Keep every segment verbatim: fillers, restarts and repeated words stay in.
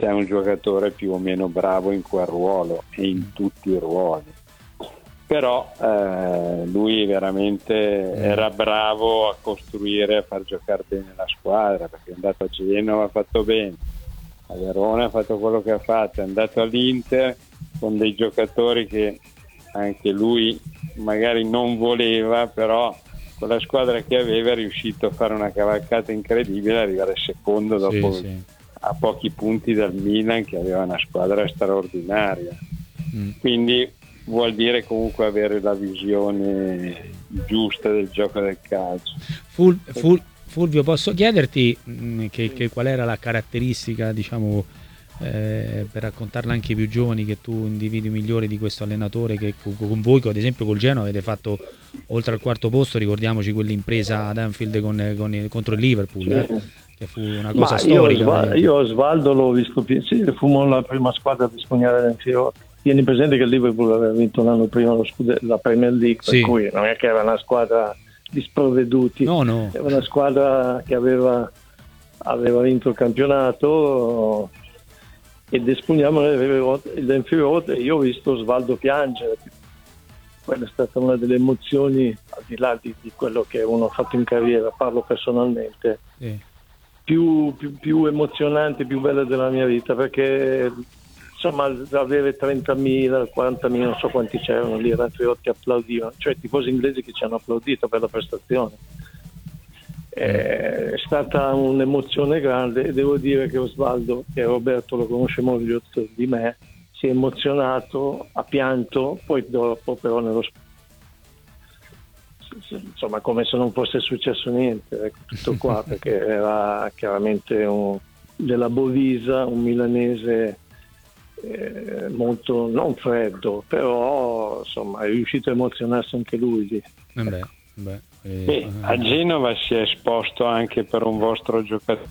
è un giocatore più o meno bravo in quel ruolo e in tutti i ruoli. Però eh, lui veramente era bravo a costruire, a far giocare bene la squadra, perché è andato a Genova, ha fatto bene, a Verona ha fatto quello che ha fatto, è andato all'Inter con dei giocatori che anche lui magari non voleva, però con la squadra che aveva è riuscito a fare una cavalcata incredibile, arrivare secondo dopo Sì, sì. a pochi punti dal Milan, che aveva una squadra straordinaria. Mm. Quindi vuol dire comunque avere la visione giusta del gioco del calcio. Ful, Ful, Fulvio, posso chiederti mh, che, che qual era la caratteristica, diciamo, eh, per raccontarla anche ai più giovani, che tu individi migliore di questo allenatore, che con voi, ad esempio col Genoa, avete fatto oltre al quarto posto, ricordiamoci quell'impresa ad Anfield con, con, contro il Liverpool, eh, che fu una cosa Ma storica. Io, Osvaldo, io Osvaldo l'ho visto piacere, fummo la prima squadra di Spugnare d'Enfiore. Tieni presente che il Liverpool aveva vinto l'anno prima lo scudetto, la Premier League, sì. Per cui non è che era una squadra di sprovveduti, no, no. era una squadra che aveva, aveva vinto il campionato ed espugniamo l'Enfiore. Io ho visto Osvaldo piangere, quella è stata una delle emozioni, al di là di, di quello che uno ha fatto in carriera, parlo personalmente, sì. più, più, più emozionante, più bella della mia vita, perché insomma avere trentamila, quarantamila, non so quanti c'erano lì, erano che applaudivano, cioè i tifosi inglesi che ci hanno applaudito per la prestazione. È stata un'emozione grande e devo dire che Osvaldo, che Roberto lo conosce meglio di me, si è emozionato, ha pianto, poi dopo però nello insomma come se non fosse successo niente, ecco, tutto qua, perché era chiaramente un, della Bovisa, un milanese Eh, molto non freddo, però insomma è riuscito a emozionarsi anche lui lì. Eh beh, beh, eh, Beh, a Genova si è esposto anche per un vostro giocatore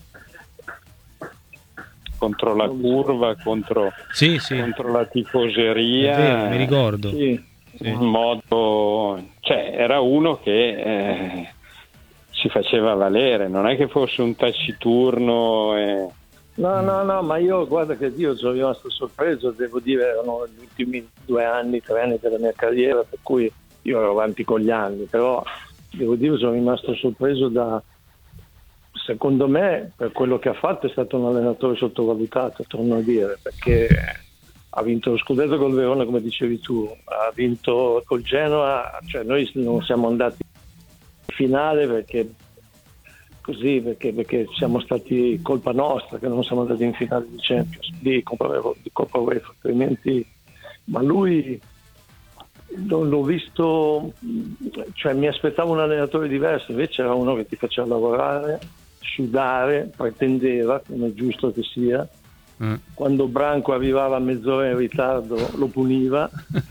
contro la curva, contro, sì, sì. contro la tifoseria, vero, mi ricordo. Sì, sì. In modo, cioè era uno che eh, si faceva valere, non è che fosse un taciturno e... No, no, no, ma io guarda che io sono rimasto sorpreso, devo dire, erano gli ultimi due anni, tre anni della mia carriera, per cui io ero avanti con gli anni, però devo dire sono rimasto sorpreso da, secondo me, per quello che ha fatto è stato un allenatore sottovalutato, torno a dire, perché ha vinto lo scudetto col Verona, come dicevi tu, ha vinto col Genoa, cioè noi non siamo andati in finale perché... così perché, perché siamo stati colpa nostra che non siamo andati in finale di Champions di Coppa, di Coppa UEFA, altrimenti, ma lui non l'ho visto, cioè mi aspettavo un allenatore diverso, invece era uno che ti faceva lavorare, sudare, pretendeva, come è giusto che sia, mm. quando Branco arrivava a mezz'ora in ritardo lo puniva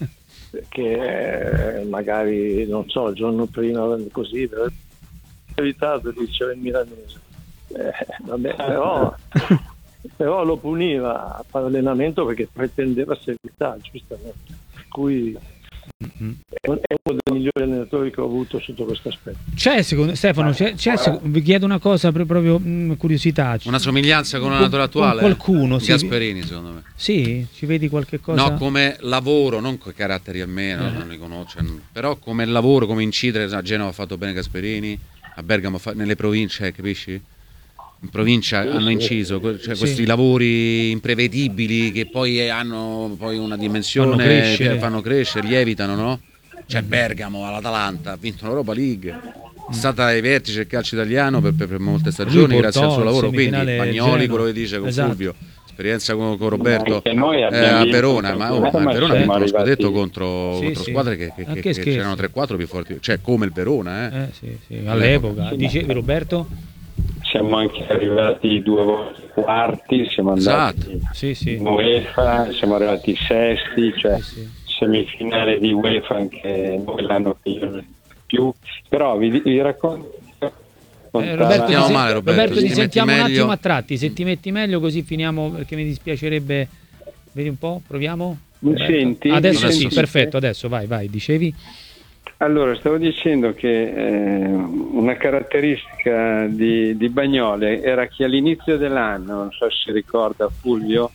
perché magari non so il giorno prima così ritardo diceva il milanese, eh, vabbè, però, però lo puniva a fare allenamento perché pretendeva serietà, giustamente, per cui mm-hmm. è uno dei migliori allenatori che ho avuto sotto questo aspetto. C'è, secondo Stefano, c'è, c'è, vi chiedo una cosa per proprio mh, curiosità, una somiglianza con l'allenatore attuale, con qualcuno, sì. Gasperini secondo me. Sì, ci vedi qualche cosa? No, come lavoro, non con caratteri almeno, eh. non li conosco, però come lavoro, come incidere, a Genova ha fatto bene Gasperini, a Bergamo, nelle province, capisci? In provincia sì, hanno inciso, cioè sì. questi lavori imprevedibili che poi hanno poi una dimensione, fanno crescere, fanno crescere lievitano, no? Cioè Bergamo all'Atalanta ha vinto l'Europa League, è stata ai vertici del calcio italiano per, per, per molte stagioni portò, grazie al suo lavoro, quindi Bagnoli, quello che dice con esatto. Fulvio, esperienza con, con Roberto eh, a Verona, ma, oh, ma Verona ha vinto lo scudetto contro, sì, contro sì. squadre che, che, che, che c'erano tre quattro più forti, cioè come il Verona eh. Eh, sì, sì. all'epoca, dicevi Roberto? Siamo anche arrivati due volte quarti, siamo andati esatto. sì, sì. in UEFA, siamo arrivati sesti, cioè sì, sì. semifinale di UEFA anche noi l'anno che io più, però vi, vi racconto Eh, Roberto, ti, se- male, Roberto, Roberto, ti sentiamo meglio. un attimo a tratti, se ti metti meglio così finiamo, perché mi dispiacerebbe. Vedi un po', proviamo? Mi senti? Adesso Mi sì, senti? perfetto, adesso vai, vai, dicevi? Allora, stavo dicendo che eh, una caratteristica di, di Bagnoli era che all'inizio dell'anno, non so se si ricorda Fulvio,